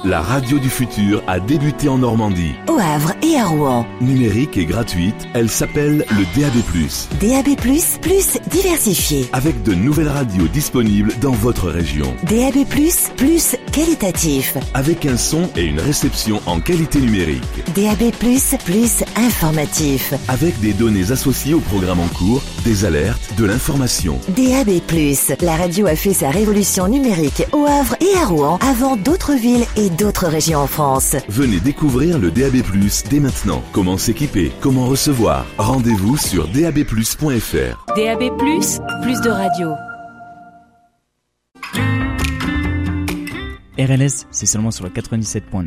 La radio du futur a débuté en Normandie. Au Havre et à Rouen. Numérique et gratuite, elle s'appelle le DAB+. DAB+, plus diversifié. Avec de nouvelles radios disponibles dans votre région. DAB+, plus qualitatif. Avec un son et une réception en qualité numérique. DAB+, plus informatif. Avec des données associées au programme en cours, des alertes, de l'information. DAB+, la radio a fait sa révolution numérique au Havre et à Rouen avant d'autres villes et d'autres régions en France. Venez découvrir le DAB+, dès maintenant. Comment s'équiper, comment recevoir. Rendez-vous sur dabplus.fr. DAB+, plus de radio. RLS, c'est seulement sur le 97.9.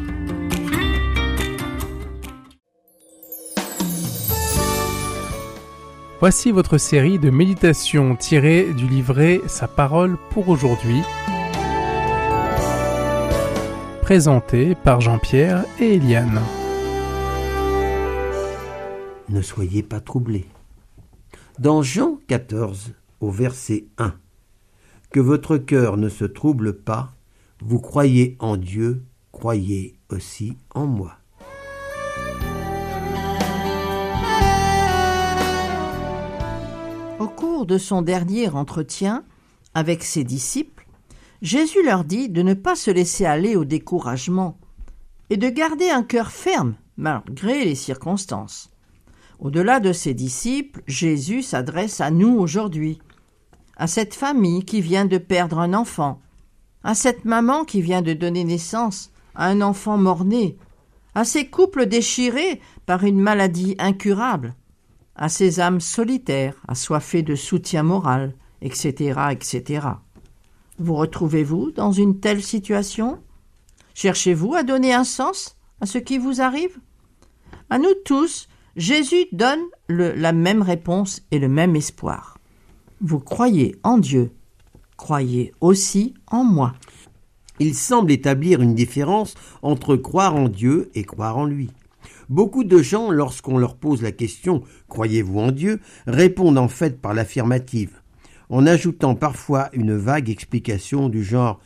Voici votre série de méditations tirées du livret Sa parole pour aujourd'hui, présentée par Jean-Pierre et Eliane. Ne soyez pas troublés. Dans Jean 14, au verset 1, « Que votre cœur ne se trouble pas, vous croyez en Dieu, croyez aussi en moi. » Au cours de son dernier entretien avec ses disciples, Jésus leur dit de ne pas se laisser aller au découragement et de garder un cœur ferme malgré les circonstances. Au-delà de ses disciples, Jésus s'adresse à nous aujourd'hui, à cette famille qui vient de perdre un enfant, à cette maman qui vient de donner naissance à un enfant mort-né, à ces couples déchirés par une maladie incurable, à ces âmes solitaires, assoiffées de soutien moral, etc., etc. Vous retrouvez-vous dans une telle situation ? Cherchez-vous à donner un sens à ce qui vous arrive ? À nous tous, Jésus donne la même réponse et le même espoir. Vous croyez en Dieu, croyez aussi en moi. Il semble établir une différence entre croire en Dieu et croire en lui. Beaucoup de gens, lorsqu'on leur pose la question « Croyez-vous en Dieu ?», répondent en fait par l'affirmative, en ajoutant parfois une vague explication du genre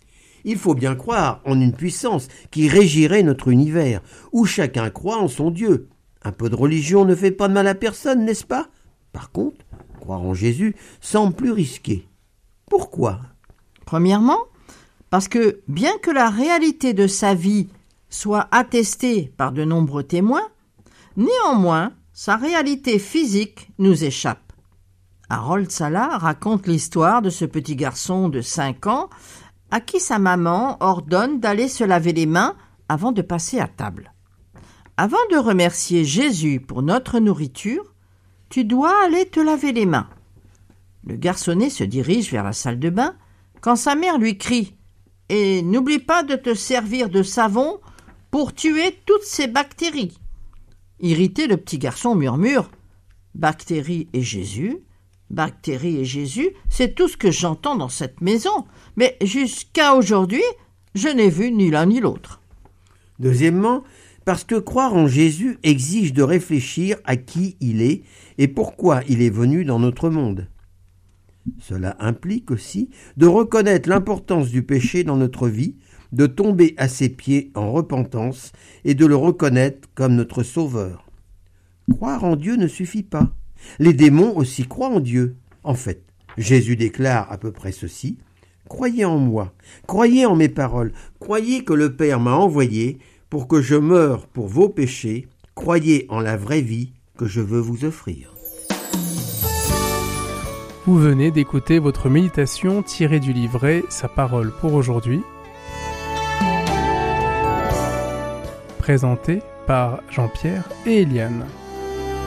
« Il faut bien croire en une puissance qui régirait notre univers, où chacun croit en son Dieu. Un peu de religion ne fait pas de mal à personne, n'est-ce pas ? Par contre, croire en Jésus semble plus risqué. Pourquoi ? Premièrement, parce que bien que la réalité de sa vie soit attestée par de nombreux témoins, néanmoins, sa réalité physique nous échappe. Harold Salah raconte l'histoire de ce petit garçon de 5 ans à qui sa maman ordonne d'aller se laver les mains avant de passer à table. Avant de remercier Jésus pour notre nourriture, tu dois aller te laver les mains. Le garçonnet se dirige vers la salle de bain quand sa mère lui crie « Et n'oublie pas de te servir de savon pour tuer toutes ces bactéries. » Irrité, le petit garçon murmure « Bactéries et Jésus, bactéries et Jésus, c'est tout ce que j'entends dans cette maison, mais jusqu'à aujourd'hui, je n'ai vu ni l'un ni l'autre. » Deuxièmement, parce que croire en Jésus exige de réfléchir à qui il est et pourquoi il est venu dans notre monde. Cela implique aussi de reconnaître l'importance du péché dans notre vie, de tomber à ses pieds en repentance et de le reconnaître comme notre sauveur. Croire en Dieu ne suffit pas. Les démons aussi croient en Dieu. En fait, Jésus déclare à peu près ceci : « Croyez en moi, croyez en mes paroles, croyez que le Père m'a envoyé pour que je meure pour vos péchés, croyez en la vraie vie que je veux vous offrir. » Vous venez d'écouter votre méditation tirée du livret Sa parole pour aujourd'hui, présentée par Jean-Pierre et Eliane.